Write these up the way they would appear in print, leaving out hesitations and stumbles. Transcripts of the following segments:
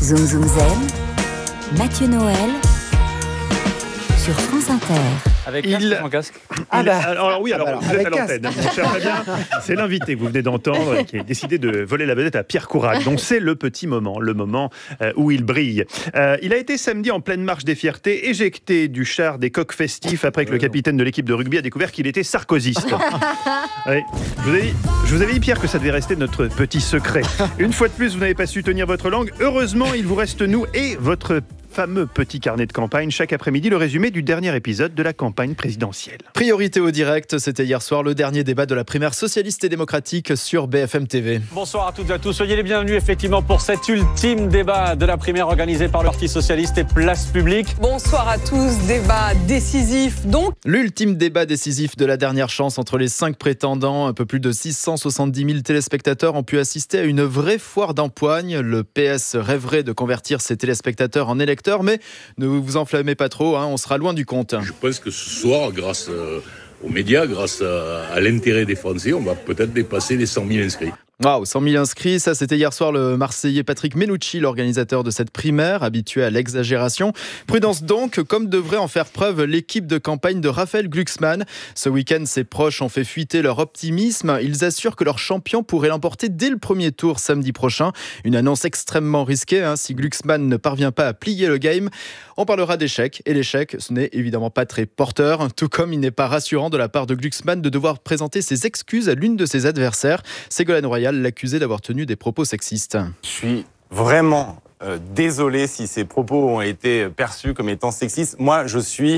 Zoom Zoom Zen, Mathieu Noël sur France Inter. Avec casque sans casque. Alors vous êtes à l'antenne, mon cher Fabien. C'est l'invité que vous venez d'entendre qui a décidé de voler la vedette à Pierre Courac. Donc c'est le petit moment, le moment où il brille. Il a été samedi en pleine marche des fiertés, éjecté du char des coqs festifs après que le capitaine de l'équipe de rugby a découvert qu'il était sarkozyste. Oui. Je vous avais dit, Pierre, que ça devait rester notre petit secret. Une fois de plus, vous n'avez pas su tenir votre langue. Heureusement, il vous reste nous et votre fameux petit carnet de campagne. Chaque après-midi, le résumé du dernier épisode de la campagne présidentielle. Priorité au direct, c'était hier soir le dernier débat de la primaire socialiste et démocratique sur BFM TV. Bonsoir à toutes et à tous, soyez les bienvenus effectivement pour cet ultime débat de la primaire organisé par le Parti Socialiste et Place Publique. Bonsoir à tous, débat décisif donc. L'ultime débat décisif de la dernière chance entre les 5 prétendants. Un peu plus de 670 000 téléspectateurs ont pu assister à une vraie foire d'empoigne. Le PS rêverait de convertir ses téléspectateurs en électeurs, mais ne vous enflammez pas trop, on sera loin du compte. Je pense que ce soir, grâce aux médias, grâce à l'intérêt des Français, on va peut-être dépasser les 100 000 inscrits. Waouh, 100 000 inscrits, ça c'était hier soir le Marseillais Patrick Menucci, l'organisateur de cette primaire, habitué à l'exagération. Prudence donc, comme devrait en faire preuve l'équipe de campagne de Raphaël Glucksmann. Ce week-end, ses proches ont fait fuiter leur optimisme. Ils assurent que leur champion pourrait l'emporter dès le premier tour samedi prochain. Une annonce extrêmement risquée, si Glucksmann ne parvient pas à plier le game. On parlera d'échec, et l'échec, ce n'est évidemment pas très porteur, tout comme il n'est pas rassurant de la part de Glucksmann de devoir présenter ses excuses à l'une de ses adversaires. Ségolène Royal l'accusait d'avoir tenu des propos sexistes. Je suis vraiment désolé si ces propos ont été perçus comme étant sexistes. Moi, je suis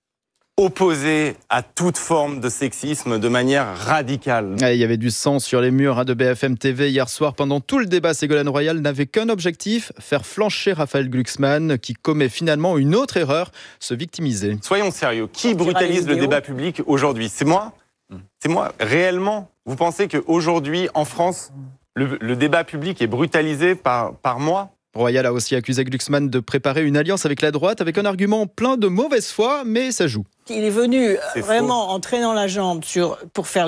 opposé à toute forme de sexisme de manière radicale. Il y avait du sang sur les murs de BFM TV hier soir. Pendant tout le débat, Ségolène Royal n'avait qu'un objectif, faire flancher Raphaël Glucksmann, qui commet finalement une autre erreur, se victimiser. Soyons sérieux, qui brutalise le débat public aujourd'hui ? C'est moi ? C'est moi, réellement ? Vous pensez qu'aujourd'hui, en France, le débat public est brutalisé par moi ? Royal a aussi accusé Glucksmann de préparer une alliance avec la droite avec un argument plein de mauvaise foi, mais ça joue. Il est venu vraiment en traînant la jambe pour faire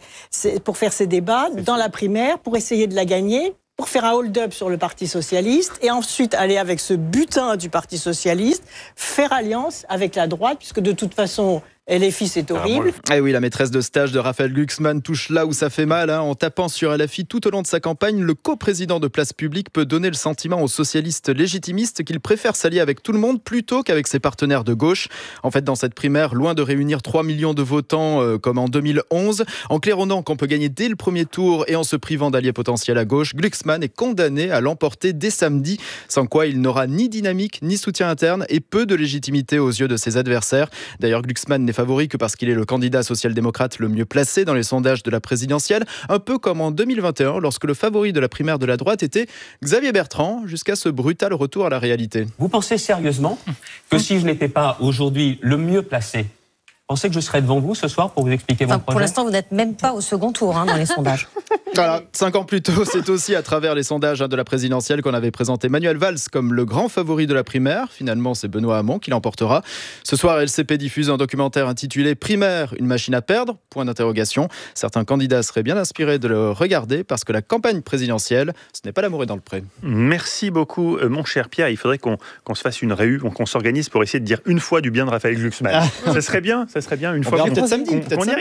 ces débats dans la primaire, pour essayer de la gagner, pour faire un hold-up sur le Parti Socialiste et ensuite aller avec ce butin du Parti Socialiste, faire alliance avec la droite, puisque de toute façon, LFI, c'est horrible. Eh oui, la maîtresse de stage de Raphaël Glucksmann touche là où ça fait mal. En tapant sur LFI tout au long de sa campagne, le coprésident de Place Publique peut donner le sentiment aux socialistes légitimistes qu'il préfère s'allier avec tout le monde plutôt qu'avec ses partenaires de gauche. En fait, dans cette primaire, loin de réunir 3 millions de votants comme en 2011, en claironnant qu'on peut gagner dès le premier tour et en se privant d'alliés potentiels à gauche, Glucksmann est condamné à l'emporter dès samedi, sans quoi il n'aura ni dynamique, ni soutien interne et peu de légitimité aux yeux de ses adversaires. D'ailleurs, Glucksmann n'est favori que parce qu'il est le candidat social-démocrate le mieux placé dans les sondages de la présidentielle, un peu comme en 2021 lorsque le favori de la primaire de la droite était Xavier Bertrand, jusqu'à ce brutal retour à la réalité. Vous pensez sérieusement que si je n'étais pas aujourd'hui le mieux placé, pensez que je serais devant vous ce soir pour vous expliquer mon projet ? Pour l'instant, vous n'êtes même pas au second tour dans les sondages. Voilà, 5 ans plus tôt, c'est aussi à travers les sondages de la présidentielle qu'on avait présenté Manuel Valls comme le grand favori de la primaire. Finalement, c'est Benoît Hamon qui l'emportera. Ce soir, LCP diffuse un documentaire intitulé « Primaire, une machine à perdre ?» Point d'interrogation. Certains candidats seraient bien inspirés de le regarder parce que la campagne présidentielle, ce n'est pas l'amour est dans le pré. Merci beaucoup, mon cher Pierre. Il faudrait qu'on se fasse une réu, qu'on s'organise pour essayer de dire une fois du bien de Raphaël Glucksmann. Ça serait bien une fois. Peut-être samedi.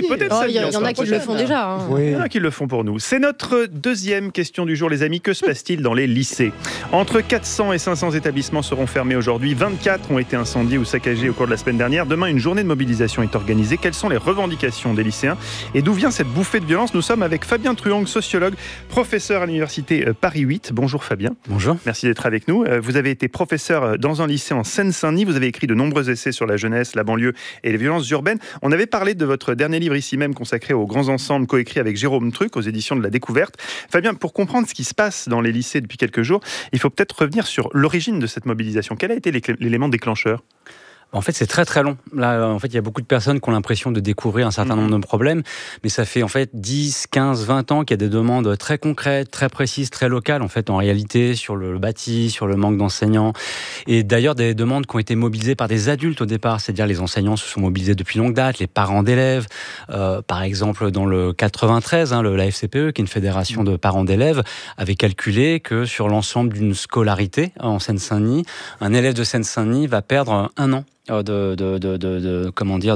Il y en a qui le font déjà. Il y en a qui le font pour nous. C'est notre deuxième question du jour, les amis. Que se passe-t-il dans les lycées ? Entre 400 et 500 établissements seront fermés aujourd'hui. 24 ont été incendiés ou saccagés au cours de la semaine dernière. Demain, une journée de mobilisation est organisée. Quelles sont les revendications des lycéens ? Et d'où vient cette bouffée de violence ? Nous sommes avec Fabien Truong, sociologue, professeur à l'université Paris 8. Bonjour Fabien. Bonjour. Merci d'être avec nous. Vous avez été professeur dans un lycée en Seine-Saint-Denis. Vous avez écrit de nombreux essais sur la jeunesse, la banlieue et les violences urbaines. On avait parlé de votre dernier livre ici même consacré aux grands ensembles, coécrit avec Jérôme Truc aux éditions de La Découverte. Fabien, pour comprendre ce qui se passe dans les lycées depuis quelques jours, il faut peut-être revenir sur l'origine de cette mobilisation. Quel a été l'élément déclencheur ? En fait, c'est très très long. Là, en fait, il y a beaucoup de personnes qui ont l'impression de découvrir un certain nombre de problèmes, mais ça fait en fait 10, 15, 20 ans qu'il y a des demandes très concrètes, très précises, très locales, en fait, en réalité, sur le bâti, sur le manque d'enseignants. Et d'ailleurs, des demandes qui ont été mobilisées par des adultes au départ, c'est-à-dire les enseignants se sont mobilisés depuis longue date, les parents d'élèves. Par exemple, dans le 93, la FCPE, qui est une fédération de parents d'élèves, avait calculé que sur l'ensemble d'une scolarité en Seine-Saint-Denis, un élève de Seine-Saint-Denis va perdre 1 an de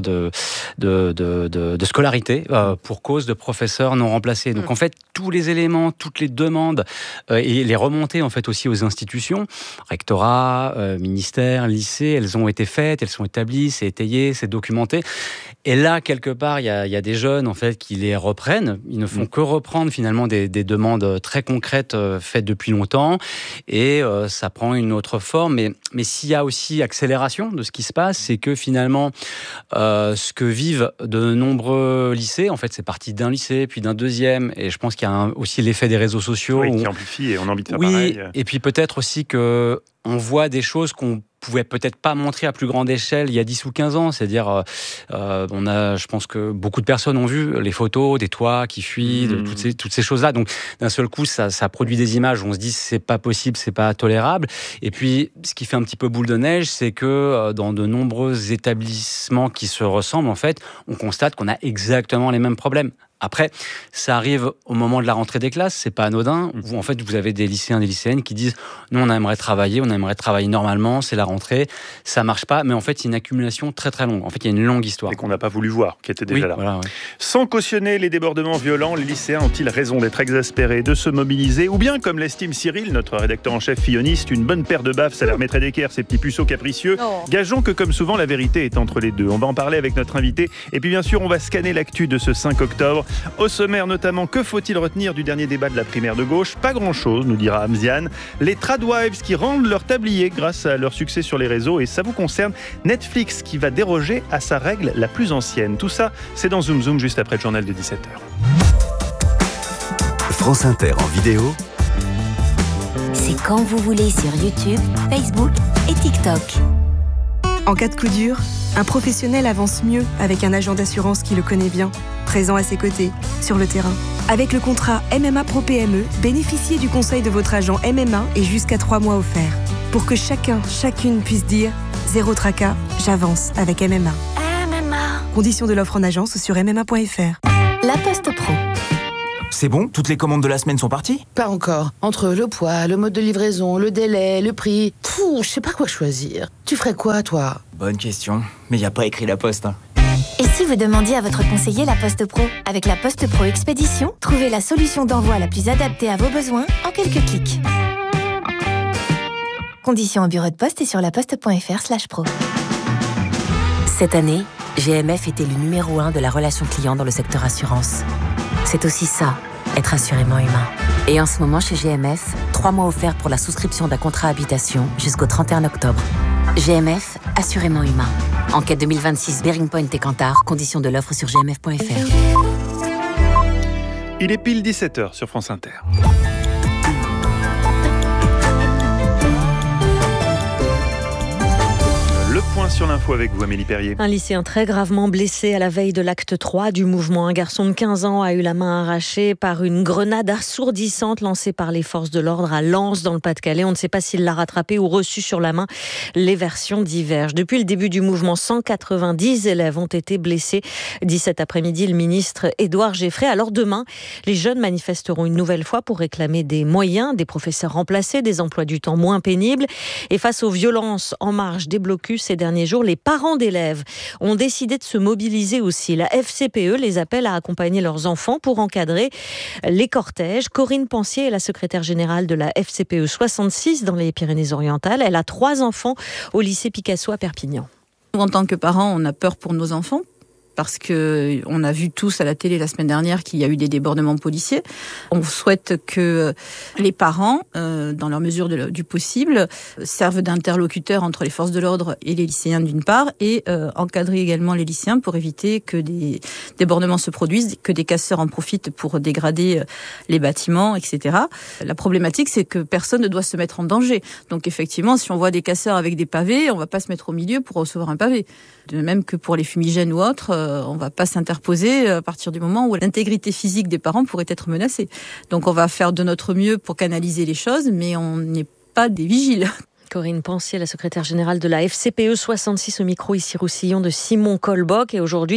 scolarité pour cause de professeurs non remplacés. Donc en fait, tous les éléments, toutes les demandes et les remontées en fait aussi aux institutions, rectorat, ministère, lycée, elles ont été faites, elles sont établies, c'est étayé, c'est documenté. Et là, quelque part, il y a des jeunes en fait qui les reprennent. Ils ne font que reprendre finalement des demandes très concrètes faites depuis longtemps, et ça prend une autre forme. Mais s'il y a aussi accélération de ce qui se passe, c'est que finalement, ce que vivent de nombreux lycées, en fait, c'est parti d'un lycée, puis d'un deuxième, et je pense qu'il y a aussi l'effet des réseaux sociaux. Oui, qui amplifie, et on a envie de faire pareil. Et puis peut-être aussi qu'on voit des choses qu'on pouvait peut-être pas montrer à plus grande échelle il y a 10 ou 15 ans. C'est-à-dire, je pense que beaucoup de personnes ont vu les photos des toits qui fuient, toutes ces choses-là. Donc, d'un seul coup, ça produit des images où on se dit c'est pas possible, c'est pas tolérable. Et puis, ce qui fait un petit peu boule de neige, c'est que dans de nombreux établissements qui se ressemblent, en fait, on constate qu'on a exactement les mêmes problèmes. Après, ça arrive au moment de la rentrée des classes, c'est pas anodin. En fait, vous avez des lycéens, des lycéennes qui disent « Nous, on aimerait travailler normalement, c'est la rentrée, ça marche pas. » Mais en fait, c'est une accumulation très très longue. En fait, il y a une longue histoire. Et qu'on n'a pas voulu voir, qui était déjà là. Voilà, ouais. Sans cautionner les débordements violents, les lycéens ont-ils raison d'être exaspérés, de se mobiliser? Ou bien, comme l'estime Cyril, notre rédacteur en chef filloniste, une bonne paire de baffes, ça leur mettrait d'équerre ces petits puceaux capricieux? Gageons que, comme souvent, la vérité est entre les deux. On va en parler avec notre invité. Et puis, bien sûr, on va scanner l'actu de ce 5 octobre. Au sommaire notamment, que faut-il retenir du dernier débat de la primaire de gauche? Pas grand-chose, nous dira Hamziane. Les tradwives qui rendent leur tablier grâce à leur succès sur les réseaux, et ça vous concerne. Netflix qui va déroger à sa règle la plus ancienne. Tout ça, c'est dans Zoom Zoom, juste après le journal de 17h. France Inter en vidéo. C'est quand vous voulez sur YouTube, Facebook et TikTok. En cas de coup dur, un professionnel avance mieux avec un agent d'assurance qui le connaît bien, présent à ses côtés, sur le terrain. Avec le contrat MMA Pro PME, bénéficiez du conseil de votre agent MMA et jusqu'à 3 mois offerts. Pour que chacune puisse dire « Zéro tracas, j'avance avec MMA ». Conditions de l'offre en agence ou sur MMA.fr. La Poste Pro. C'est bon? Toutes les commandes de la semaine sont parties? Pas encore. Entre le poids, le mode de livraison, le délai, le prix... je sais pas quoi choisir. Tu ferais quoi, toi? Bonne question. Mais y a pas écrit la Poste. Et si vous demandiez à votre conseiller La Poste Pro? Avec La Poste Pro Expédition, trouvez la solution d'envoi la plus adaptée à vos besoins en quelques clics. Conditions en bureau de poste et sur laposte.fr/pro. Cette année, GMF est élu numéro 1 de la relation client dans le secteur assurance. C'est aussi ça, être assurément humain. Et en ce moment, chez GMF, 3 mois offerts pour la souscription d'un contrat habitation jusqu'au 31 octobre. GMF, assurément humain. Enquête 2026 Bearing Point et Kantar. Conditions de l'offre sur gmf.fr. Il est pile 17h sur France Inter. Le point sur l'info avec vous, Amélie Perrier. Un lycéen très gravement blessé à la veille de l'acte 3 du mouvement. Un garçon de 15 ans a eu la main arrachée par une grenade assourdissante lancée par les forces de l'ordre à Lens, dans le Pas-de-Calais. On ne sait pas s'il l'a rattrapé ou reçu sur la main. Les versions divergent. Depuis le début du mouvement, 190 élèves ont été blessés, dit cet après-midi le ministre Édouard Geffray. Alors demain, les jeunes manifesteront une nouvelle fois pour réclamer des moyens, des professeurs remplacés, des emplois du temps moins pénibles. Et face aux violences en marge des blocus ces derniers jours, les parents d'élèves ont décidé de se mobiliser aussi. La FCPE les appelle à accompagner leurs enfants pour encadrer les cortèges. Corinne Pensier est la secrétaire générale de la FCPE 66 dans les Pyrénées-Orientales. Elle a 3 enfants au lycée Picasso à Perpignan. En tant que parents, on a peur pour nos enfants, parce que on a vu tous à la télé la semaine dernière qu'il y a eu des débordements policiers. On souhaite que les parents, dans leur mesure du possible, servent d'interlocuteurs entre les forces de l'ordre et les lycéens d'une part, et encadrer également les lycéens pour éviter que des débordements se produisent, que des casseurs en profitent pour dégrader les bâtiments, etc. La problématique, c'est que personne ne doit se mettre en danger. Donc effectivement, si on voit des casseurs avec des pavés, on va pas se mettre au milieu pour recevoir un pavé. De même que pour les fumigènes ou autres, on va pas s'interposer à partir du moment où l'intégrité physique des parents pourrait être menacée. Donc on va faire de notre mieux pour canaliser les choses, mais on n'est pas des vigiles. Corinne Pensier, la secrétaire générale de la FCPE 66 au micro ici Roussillon de Simon Colboc. Et aujourd'hui,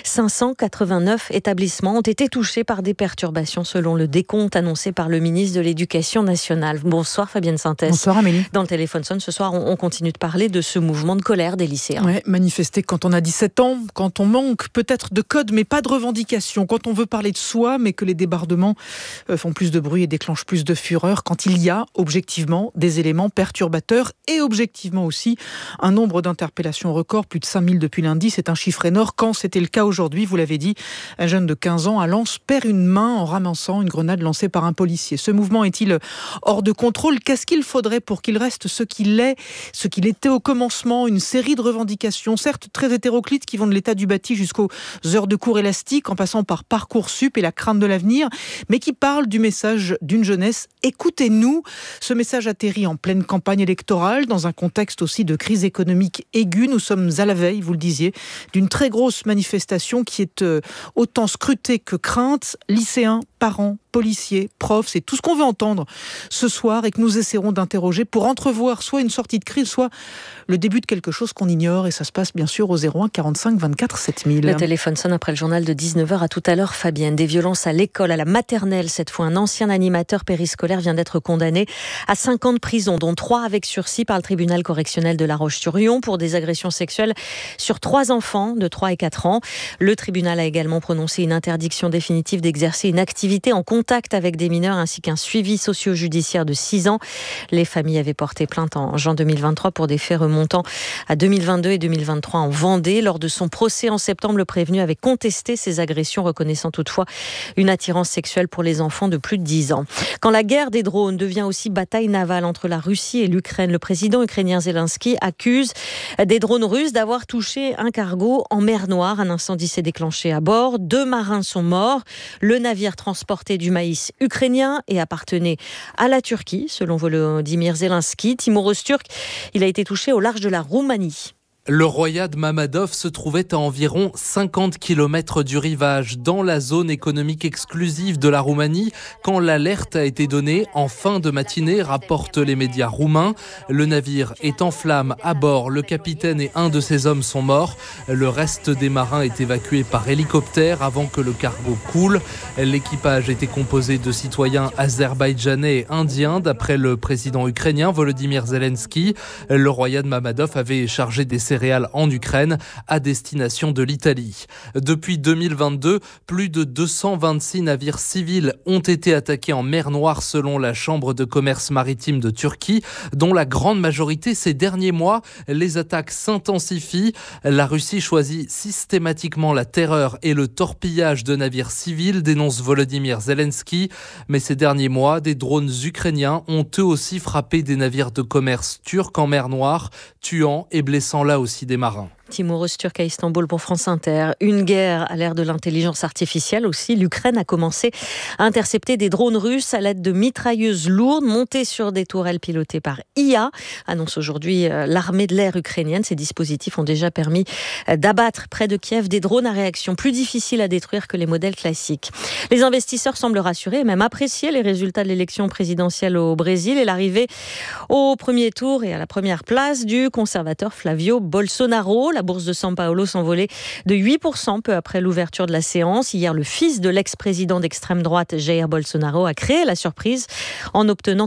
589 établissements ont été touchés par des perturbations selon le décompte annoncé par le ministre de l'Éducation nationale. Bonsoir Fabienne Sintès. Bonsoir Amélie. Dans le téléphone sonne ce soir, on continue de parler de ce mouvement de colère des lycéens. Ouais, manifester quand on a 17 ans, quand on manque peut-être de code mais pas de revendication, quand on veut parler de soi mais que les débordements font plus de bruit et déclenchent plus de fureur, quand il y a objectivement des éléments perturbateurs et objectivement aussi un nombre d'interpellations record, plus de 5000 depuis lundi, c'est un chiffre énorme. Quand c'était le cas aujourd'hui, vous l'avez dit, un jeune de 15 ans à Lens perd une main en ramassant une grenade lancée par un policier. Ce mouvement est-il hors de contrôle ? Qu'est-ce qu'il faudrait pour qu'il reste ce qu'il est, ce qu'il était au commencement, une série de revendications, certes très hétéroclites, qui vont de l'état du bâti jusqu'aux heures de cours élastiques, en passant par Parcoursup et la crainte de l'avenir, mais qui parlent du message d'une jeunesse. Écoutez-nous, ce message atterrit en pleine campagne électorale, dans un contexte aussi de crise économique aiguë. Nous sommes à la veille, vous le disiez, d'une très grosse manifestation qui est autant scrutée que crainte. Lycéens, parents, policiers, profs, c'est tout ce qu'on veut entendre ce soir et que nous essaierons d'interroger pour entrevoir soit une sortie de crise, soit le début de quelque chose qu'on ignore. Et ça se passe bien sûr au 01 45 24 7000. Le téléphone sonne après le journal de 19h. À tout à l'heure, Fabienne. Des violences à l'école, à la maternelle cette fois. Un ancien animateur périscolaire vient d'être condamné à 5 ans de prison, dont 3 avec sursis par le tribunal correctionnel de La Roche-sur-Yon pour des agressions sexuelles sur 3 enfants de 3 et 4 ans. Le tribunal a également prononcé une interdiction définitive d'exercer une activité en contact avec des mineurs ainsi qu'un suivi socio-judiciaire de 6 ans. Les familles avaient porté plainte en juin 2023 pour des faits remontant à 2022 et 2023 en Vendée. Lors de son procès en septembre, le prévenu avait contesté ces agressions, reconnaissant toutefois une attirance sexuelle pour les enfants de plus de 10 ans. Quand la guerre des drones devient aussi bataille navale entre la Russie et l'Ukraine, le président ukrainien Zelensky accuse des drones russes d'avoir touché un cargo en mer Noire. Un incendie s'est déclenché à bord. 2 marins sont morts. Le navire transportait du maïs ukrainien et appartenait à la Turquie, selon Volodymyr Zelensky. Timur Öztürk, il a été touché au large de la Roumanie. Le Royad Mamadov se trouvait à environ 50 km du rivage, dans la zone économique exclusive de la Roumanie, quand l'alerte a été donnée en fin de matinée, rapportent les médias roumains. Le navire est en flammes à bord, le capitaine et un de ses hommes sont morts. Le reste des marins est évacué par hélicoptère avant que le cargo coule. L'équipage était composé de citoyens azerbaïdjanais et indiens, d'après le président ukrainien Volodymyr Zelensky. Le Royad Mamadov avait chargé des céréales en Ukraine à destination de l'Italie. Depuis 2022, plus de 226 navires civils ont été attaqués en mer Noire selon la Chambre de commerce maritime de Turquie, dont la grande majorité ces derniers mois. Les attaques s'intensifient. La Russie choisit systématiquement la terreur et le torpillage de navires civils, dénonce Volodymyr Zelensky. Mais ces derniers mois, des drones ukrainiens ont eux aussi frappé des navires de commerce turcs en mer Noire, tuant et blessant là aussi des marins. Timur Öztürk à Istanbul pour France Inter. Une guerre à l'ère de l'intelligence artificielle aussi. L'Ukraine a commencé à intercepter des drones russes à l'aide de mitrailleuses lourdes montées sur des tourelles pilotées par IA, annonce aujourd'hui l'armée de l'air ukrainienne. Ces dispositifs ont déjà permis d'abattre près de Kiev des drones à réaction plus difficiles à détruire que les modèles classiques. Les investisseurs semblent rassurés et même apprécier les résultats de l'élection présidentielle au Brésil et l'arrivée au premier tour et à la première place du conservateur Flavio Bolsonaro. La bourse de São Paulo s'envolait de 8% peu après l'ouverture de la séance. Hier, le fils de l'ex-président d'extrême droite, Jair Bolsonaro, a créé la surprise en obtenant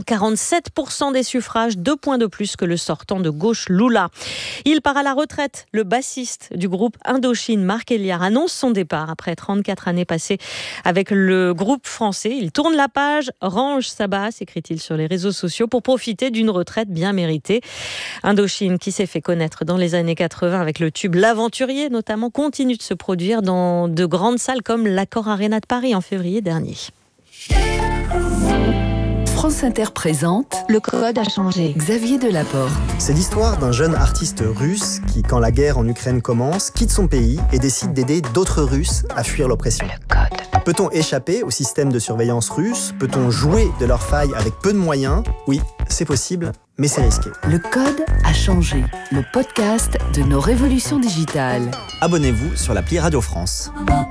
47% des suffrages, 2 points de plus que le sortant de gauche Lula. Il part à la retraite. Le bassiste du groupe Indochine, Marc Héliard, annonce son départ après 34 années passées avec le groupe français. Il tourne la page, range sa basse, écrit-il sur les réseaux sociaux, pour profiter d'une retraite bien méritée. Indochine qui s'est fait connaître dans les années 80 avec le Le tube L'Aventurier, notamment, continue de se produire dans de grandes salles comme l'Accor Arena de Paris en février dernier. France Inter présente Le Code a changé. Xavier Delaporte. C'est l'histoire d'un jeune artiste russe qui, quand la guerre en Ukraine commence, quitte son pays et décide d'aider d'autres Russes à fuir l'oppression. Le Code. Peut-on échapper au système de surveillance russe ? Peut-on jouer de leurs failles avec peu de moyens ? Oui, c'est possible, mais c'est risqué. Le Code a changé. Le podcast de nos révolutions digitales. Abonnez-vous sur l'appli Radio France.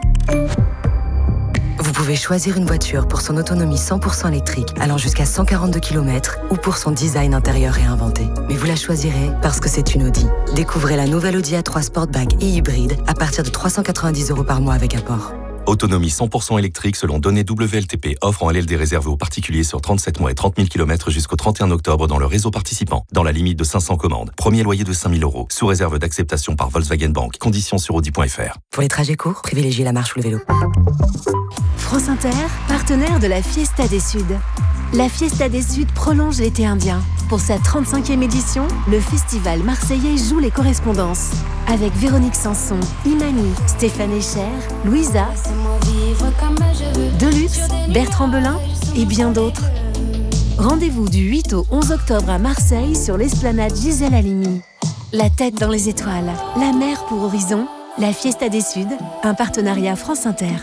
Vous pouvez choisir une voiture pour son autonomie 100% électrique allant jusqu'à 142 km ou pour son design intérieur réinventé. Mais vous la choisirez parce que c'est une Audi. Découvrez la nouvelle Audi A3 Sportback et hybride à partir de 390 € par mois avec apport. Autonomie 100% électrique selon données WLTP. Offre en LLD réservée aux particuliers sur 37 mois et 30 000 km jusqu'au 31 octobre dans le réseau participant. Dans la limite de 500 commandes. Premier loyer de 5 000 €. Sous réserve d'acceptation par Volkswagen Bank. Conditions sur Audi.fr. Pour les trajets courts, privilégiez la marche ou le vélo. France Inter, partenaire de la Fiesta des Suds. La Fiesta des Suds prolonge l'été indien. Pour sa 35e édition, le festival marseillais joue les correspondances. Avec Véronique Sanson, Imani, Stéphane Echer, Louisa, Deluxe, Bertrand Belin et bien d'autres. Rendez-vous du 8 au 11 octobre à Marseille sur l'esplanade Gisèle Halimi. La tête dans les étoiles, la mer pour horizon, la Fiesta des Suds, un partenariat France Inter.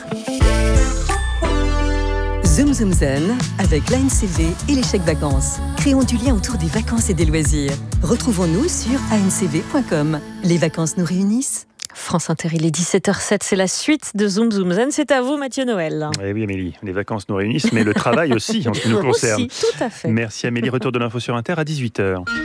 Zoom Zoom Zen avec l'ANCV et les chèques vacances. Créons du lien autour des vacances et des loisirs. Retrouvons-nous sur ancv.com. Les vacances nous réunissent. France Inter, il est 17h07, c'est la suite de Zoom Zoom Zen. C'est à vous, Mathieu Noël. Eh oui, Amélie, les vacances nous réunissent, mais le travail aussi, en ce qui nous concerne. Aussi, tout à fait. Merci Amélie, retour de l'info sur Inter à 18h.